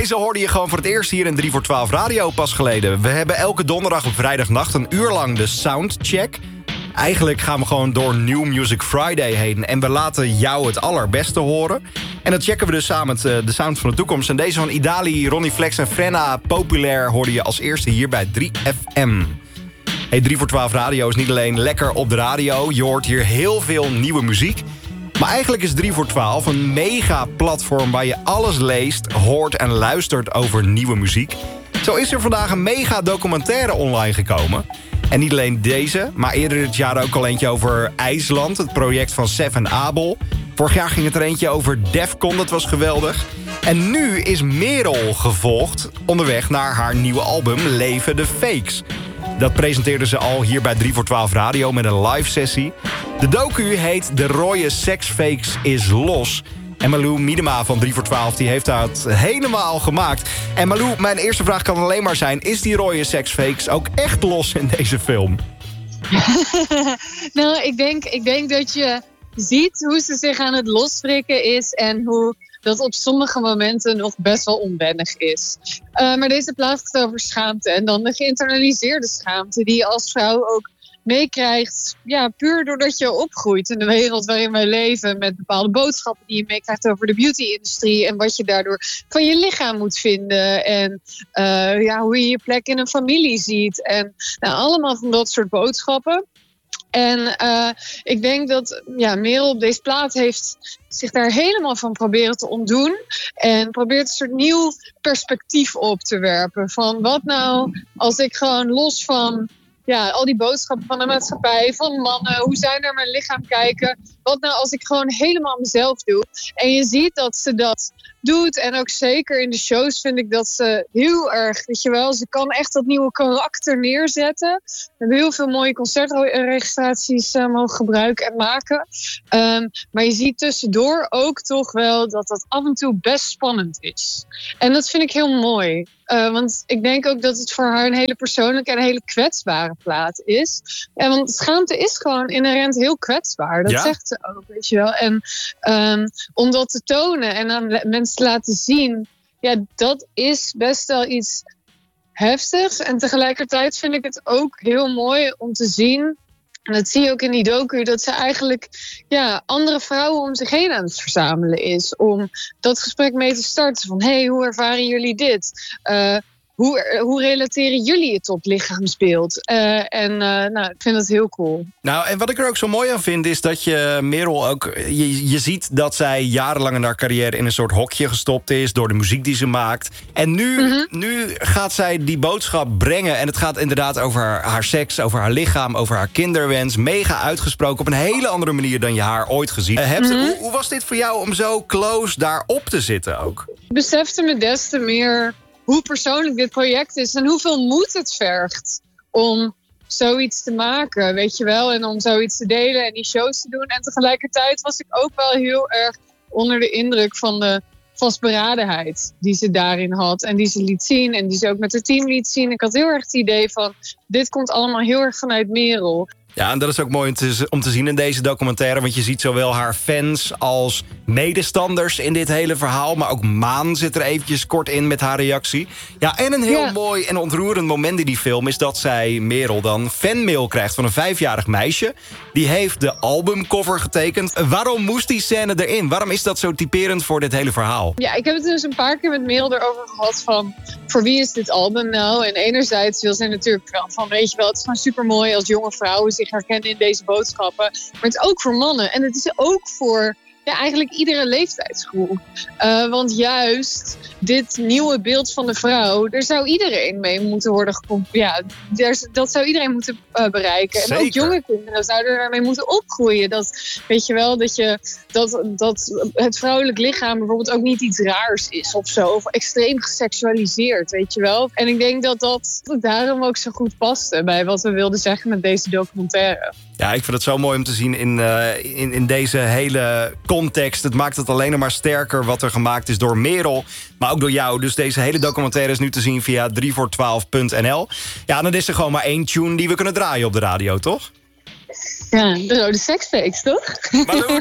Deze hoorde je gewoon voor het eerst hier in 3 voor 12 Radio pas geleden. We hebben elke donderdag op vrijdagnacht een uur lang de Soundcheck. Eigenlijk gaan we gewoon door New Music Friday heen. En we laten jou het allerbeste horen. En dat checken we dus samen met de sound van de toekomst. En deze van Idali, Ronnie Flex en Frenna Populair hoorde je als eerste hier bij 3FM. Hey, 3 voor 12 Radio is niet alleen lekker op de radio. Je hoort hier heel veel nieuwe muziek. Maar eigenlijk is 3 voor 12 een mega platform waar je alles leest, hoort en luistert over nieuwe muziek. Zo is er vandaag een mega documentaire online gekomen. En niet alleen deze, maar eerder dit jaar ook al eentje over IJsland, het project van Sef en Abel. Vorig jaar ging het er eentje over Defcon, dat was geweldig. En nu is Merel gevolgd onderweg naar haar nieuwe album Leven de Fakes. Dat presenteerde ze al hier bij 3 voor 12 Radio met een live sessie. De docu heet De Rooie Seksfakes is Los. En Malou Miedema van 3 voor 12 die heeft dat helemaal gemaakt. En Malou, mijn eerste vraag kan alleen maar zijn: is die rooie seksfakes ook echt los in deze film? Nou, ik denk dat je ziet hoe ze zich aan het loswrikken is en hoe dat op sommige momenten nog best wel onwennig is. Maar deze plaat gaat over schaamte en dan de geïnternaliseerde schaamte die je als vrouw ook meekrijgt, ja, puur doordat je opgroeit in de wereld waarin wij leven, met bepaalde boodschappen die je meekrijgt over de beauty-industrie en wat je daardoor van je lichaam moet vinden en hoe je je plek in een familie ziet en allemaal van dat soort boodschappen. En ik denk dat Merel op deze plaat heeft zich daar helemaal van proberen te ontdoen. En probeert een soort nieuw perspectief op te werpen. Van wat nou als ik gewoon los van al die boodschappen van de maatschappij, van mannen, hoe zij naar mijn lichaam kijken. Wat nou als ik gewoon helemaal mezelf doe. En je ziet dat ze dat doet. En ook zeker in de shows vind ik dat ze heel erg, weet je wel, ze kan echt dat nieuwe karakter neerzetten. We hebben heel veel mooie concertregistraties mogen gebruiken en maken. Maar je ziet tussendoor ook toch wel dat dat af en toe best spannend is. En dat vind ik heel mooi. Want ik denk ook dat het voor haar een hele persoonlijke en een hele kwetsbare plaat is. Want schaamte is gewoon inherent heel kwetsbaar. Dat zegt ze ook, weet je wel. En om dat te tonen en aan mensen te laten zien, dat is best wel iets heftigs. En tegelijkertijd vind ik het ook heel mooi om te zien, en dat zie je ook in die docu, dat ze eigenlijk andere vrouwen om zich heen aan het verzamelen is. Om dat gesprek mee te starten van, hey, hoe ervaren jullie dit? Hoe relateren jullie het tot lichaamsbeeld? Ik vind dat heel cool. Nou, en wat ik er ook zo mooi aan vind is dat je Merel ook, je ziet dat zij jarenlang in haar carrière in een soort hokje gestopt is door de muziek die ze maakt. En nu gaat zij die boodschap brengen. En het gaat inderdaad over haar seks, over haar lichaam, over haar kinderwens. Mega uitgesproken op een hele andere manier dan je haar ooit gezien hebt. Hoe was dit voor jou om zo close daarop te zitten ook? Ik besefte me des te meer hoe persoonlijk dit project is en hoeveel moed het vergt om zoiets te maken, weet je wel. En om zoiets te delen en die shows te doen. En tegelijkertijd was ik ook wel heel erg onder de indruk van de vastberadenheid die ze daarin had. En die ze liet zien en die ze ook met het team liet zien. Ik had heel erg het idee van, dit komt allemaal heel erg vanuit Merel. Ja, en dat is ook mooi om te zien in deze documentaire. Want je ziet zowel haar fans als medestanders in dit hele verhaal. Maar ook Maan zit er eventjes kort in met haar reactie. Ja, en een heel mooi en ontroerend moment in die film is dat zij, Merel, dan fanmail krijgt van een 5-jarig meisje. Die heeft de albumcover getekend. Waarom moest die scène erin? Waarom is dat zo typerend voor dit hele verhaal? Ja, ik heb het dus een paar keer met Merel erover gehad van, voor wie is dit album nou? En enerzijds wil zij natuurlijk wel van, weet je wel, het is gewoon supermooi als jonge vrouwen zich herkennen in deze boodschappen. Maar het is ook voor mannen. En het is ook voor eigenlijk iedere leeftijdsgroep. Want juist dit nieuwe beeld van de vrouw, daar zou iedereen mee moeten worden dat zou iedereen moeten bereiken. Zeker. En ook jonge kinderen zouden daarmee moeten opgroeien. Dat, weet je wel, dat het vrouwelijk lichaam bijvoorbeeld ook niet iets raars is of zo. Of extreem geseksualiseerd, weet je wel. En ik denk dat dat daarom ook zo goed paste bij wat we wilden zeggen met deze documentaire. Ja, ik vind het zo mooi om te zien in deze hele context. Het maakt het alleen nog maar sterker wat er gemaakt is door Merel, maar ook door jou. Dus deze hele documentaire is nu te zien via 3voor12.nl. Ja, dan is er gewoon maar één tune die we kunnen draaien op de radio, toch? Ja, de rode seksfakes, toch? Malou,